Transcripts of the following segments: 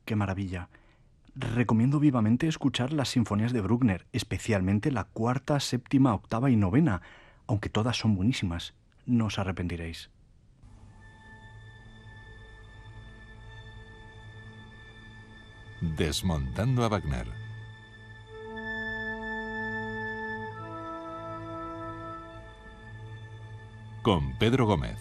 ¡Qué maravilla! Recomiendo vivamente escuchar las sinfonías de Bruckner, especialmente la cuarta, séptima, octava y novena, aunque todas son buenísimas. No os arrepentiréis. Desmontando a Wagner. Con Pedro Gómez.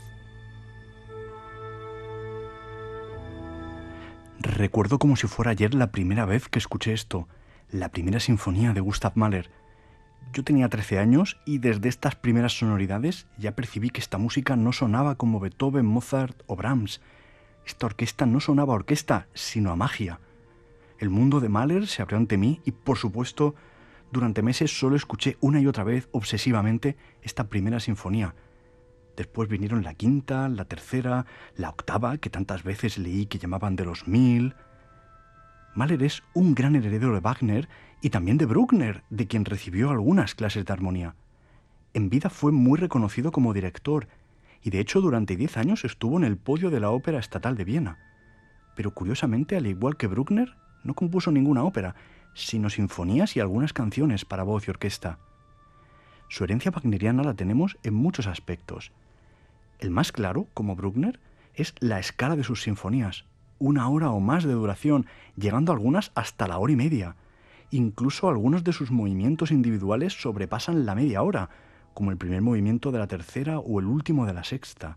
Recuerdo como si fuera ayer la primera vez que escuché esto, la primera sinfonía de Gustav Mahler. Yo tenía 13 años y desde estas primeras sonoridades ya percibí que esta música no sonaba como Beethoven, Mozart o Brahms. Esta orquesta no sonaba a orquesta, sino a magia. El mundo de Mahler se abrió ante mí y, por supuesto, durante meses solo escuché una y otra vez obsesivamente esta primera sinfonía. Después vinieron la quinta, la tercera, la octava, que tantas veces leí que llamaban de los 1000. Mahler es un gran heredero de Wagner y también de Bruckner, de quien recibió algunas clases de armonía. En vida fue muy reconocido como director y de hecho durante 10 años estuvo en el podio de la Ópera Estatal de Viena. Pero curiosamente, al igual que Bruckner, no compuso ninguna ópera, sino sinfonías y algunas canciones para voz y orquesta. Su herencia wagneriana la tenemos en muchos aspectos. El más claro, como Bruckner, es la escala de sus sinfonías, 1 hora o más de duración, llegando algunas hasta la 1 hora y media. Incluso algunos de sus movimientos individuales sobrepasan la media hora, como el primer movimiento de la tercera o el último de la sexta.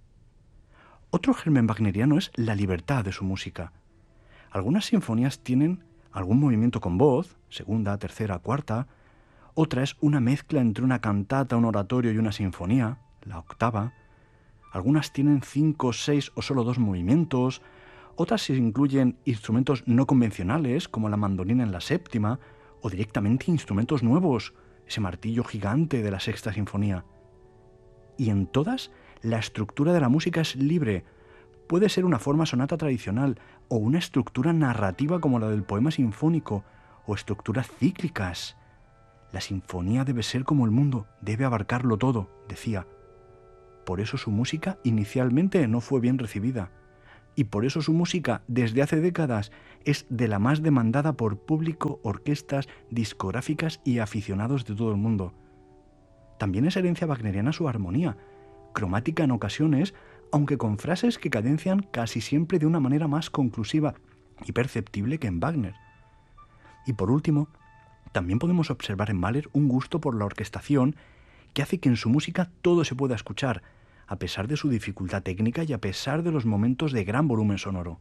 Otro germen wagneriano es la libertad de su música. Algunas sinfonías tienen algún movimiento con voz, segunda, tercera, cuarta. Otra es una mezcla entre una cantata, un oratorio y una sinfonía, la octava. Algunas tienen 5, 6 o solo 2 movimientos. Otras incluyen instrumentos no convencionales, como la mandolina en la séptima, o directamente instrumentos nuevos, ese martillo gigante de la sexta sinfonía. Y en todas, la estructura de la música es libre. Puede ser una forma sonata tradicional, o una estructura narrativa como la del poema sinfónico, o estructuras cíclicas. La sinfonía debe ser como el mundo, debe abarcarlo todo, decía. Por eso su música inicialmente no fue bien recibida. Y por eso su música, desde hace décadas, es de la más demandada por público, orquestas, discográficas y aficionados de todo el mundo. También es herencia wagneriana su armonía, cromática en ocasiones, aunque con frases que cadencian casi siempre de una manera más conclusiva y perceptible que en Wagner. Y por último, también podemos observar en Mahler un gusto por la orquestación que hace que en su música todo se pueda escuchar, a pesar de su dificultad técnica y a pesar de los momentos de gran volumen sonoro.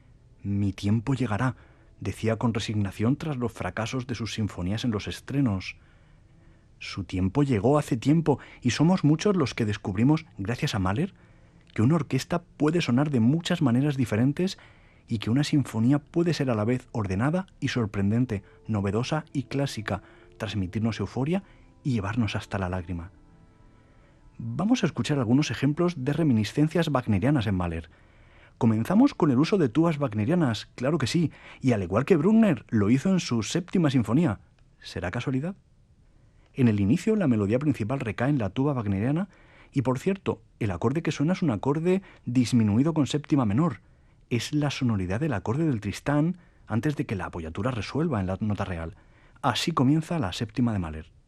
Mi tiempo llegará, decía con resignación tras los fracasos de sus sinfonías en los estrenos. Su tiempo llegó hace tiempo y somos muchos los que descubrimos, gracias a Mahler, que una orquesta puede sonar de muchas maneras diferentes y que una sinfonía puede ser a la vez ordenada y sorprendente, novedosa y clásica, transmitirnos euforia y llevarnos hasta la lágrima. Vamos a escuchar algunos ejemplos de reminiscencias wagnerianas en Mahler. Comenzamos con el uso de tubas wagnerianas, claro que sí, y al igual que Bruckner, lo hizo en su séptima sinfonía. ¿Será casualidad? En el inicio, la melodía principal recae en la tuba wagneriana y, por cierto, el acorde que suena es un acorde disminuido con séptima menor. Es la sonoridad del acorde del Tristán antes de que la apoyatura resuelva en la nota real. Así comienza la séptima de Mahler.